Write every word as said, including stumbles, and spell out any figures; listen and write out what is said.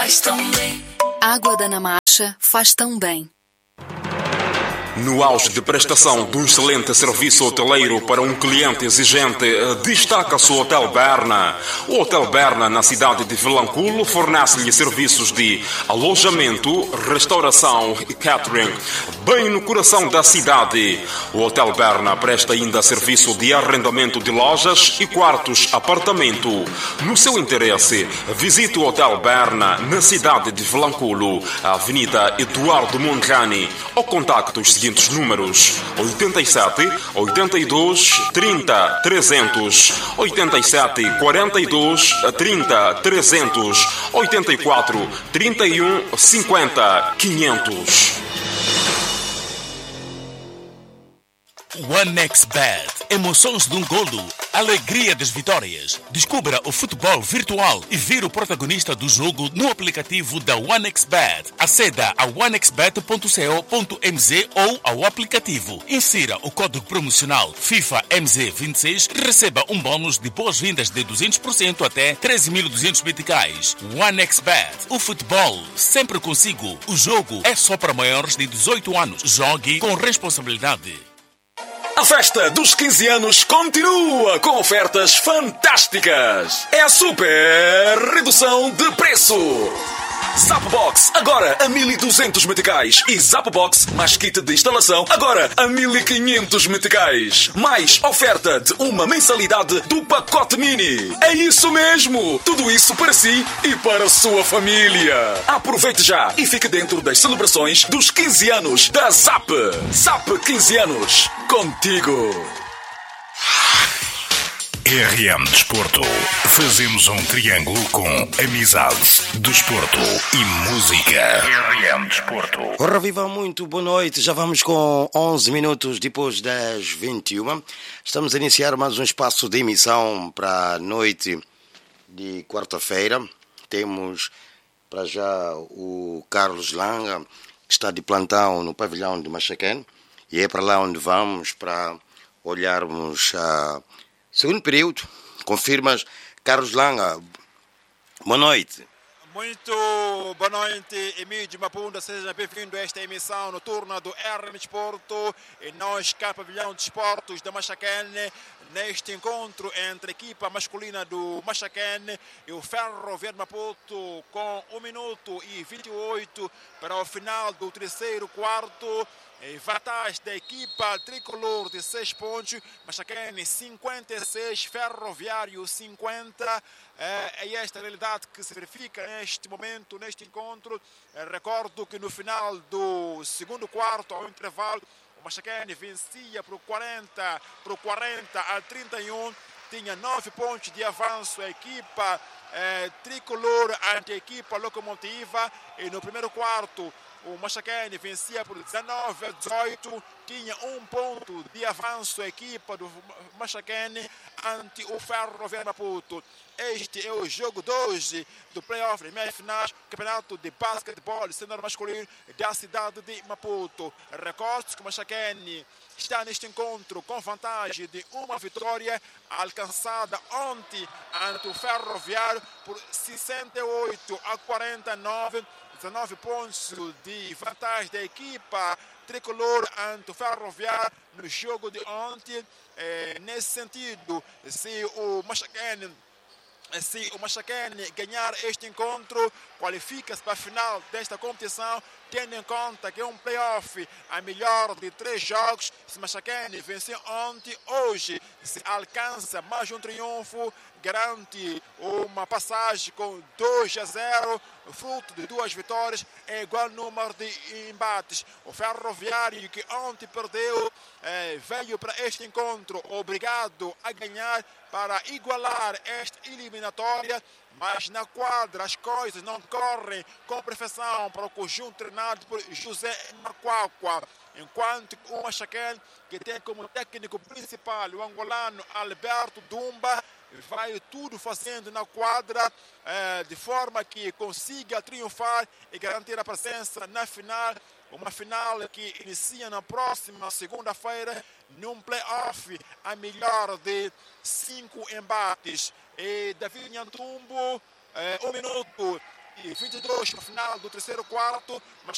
faz tão bem. Água da Namacha faz tão bem. No auge de prestação de um excelente serviço hoteleiro para um cliente exigente, destaca-se o Hotel Berna. O Hotel Berna, na cidade de Vilanculo, fornece-lhe serviços de alojamento, restauração e catering, bem no coração da cidade. O Hotel Berna presta ainda serviço de arrendamento de lojas e quartos apartamento. No seu interesse, visite o Hotel Berna na cidade de Vilanculo, Avenida Eduardo Mondlane, ou contacte os seguintes números: oitenta e sete, oitenta e dois, trinta, trezentos, oitenta e sete, quarenta e dois, trinta, trezentos, oitenta e quatro, trinta e um, cinquenta, quinhentos. OneXBet. Emoções de um golo. Alegria das vitórias. Descubra o futebol virtual e vire o protagonista do jogo no aplicativo da OneXBet. Aceda a onexbet ponto co ponto mz ou ao aplicativo. Insira o código promocional FIFA M Z vinte e seis e receba um bônus de boas-vindas de duzentos por cento até treze mil e duzentos meticais. OneXBet. O futebol sempre consigo. O jogo é só para maiores de dezoito anos. Jogue com responsabilidade. A festa dos quinze anos continua com ofertas fantásticas. É a super redução de preço. Zapbox agora a mil e duzentos meticais e Zapbox mais kit de instalação agora a mil e quinhentos meticais. Mais oferta de uma mensalidade do pacote mini. É isso mesmo! Tudo isso para si e para a sua família. Aproveite já e fique dentro das celebrações dos quinze anos da Zap. Zap quinze anos. Contigo. R M Desporto. Fazemos um triângulo com amizade, desporto e música. R M Desporto. Ora, viva, muito boa noite. Já vamos com onze minutos depois das vinte e uma. Estamos a iniciar mais um espaço de emissão para a noite de quarta-feira. Temos para já o Carlos Langa, que está de plantão no pavilhão de Machaquén. E é para lá onde vamos para olharmos a segundo período. Confirmas, Carlos Langa. Boa noite. Muito boa noite, Emílio Mapunda. Seja bem-vindo a esta emissão noturna do R M Desporto. E nós, cá, pavilhão de esportes da Machaquén, neste encontro entre a equipa masculina do Machaquén e o Ferroviário de Maputo, com um minuto e vinte e oito para o final do terceiro quarto. Em vantagem da equipa tricolor de seis pontos, Machaquén cinquenta e seis, Ferroviário cinquenta. É esta a realidade que se verifica neste momento, neste encontro. Recordo que no final do segundo quarto, ao intervalo, o Machaquén vencia por quarenta, por quarenta a trinta e um. Tinha nove pontos de avanço a equipa eh, tricolor ante a equipa locomotiva. E no primeiro quarto, o Machaquén vencia por dezanove a dezoito, tinha um ponto de avanço a equipa do Machaquén ante o Ferroviário Maputo. Este é o jogo de hoje do playoff de meias finais, campeonato de basquetebol sênior masculino da cidade de Maputo. Recorde que o Machaquén está neste encontro com vantagem de uma vitória alcançada ontem ante o Ferroviário por sessenta e oito a quarenta e nove. dezanove pontos de vantagem da equipa tricolor ante o Ferroviário no jogo de ontem. É, nesse sentido, se o Machaquén Se o Machaquén ganhar este encontro, qualifica-se para a final desta competição, tendo em conta que é um playoff a melhor de três jogos. Se o Machaquén vencer ontem, hoje se alcança mais um triunfo, garante uma passagem com dois a zero, fruto de duas vitórias, é igual número de embates. O Ferroviário, que ontem perdeu, é, veio para este encontro obrigado a ganhar para igualar esta eliminatória, mas na quadra as coisas não correm com perfeição para o conjunto treinado por José Macuacua, enquanto o Machaquén, que tem como técnico principal o angolano Alberto Dumba, vai tudo fazendo na quadra eh, de forma que consiga triunfar e garantir a presença na final. Uma final que inicia na próxima segunda-feira num play-off a melhor de cinco embates. E David Nhantumbo, eh, um minuto e vinte e dois para o final do terceiro quarto. Mas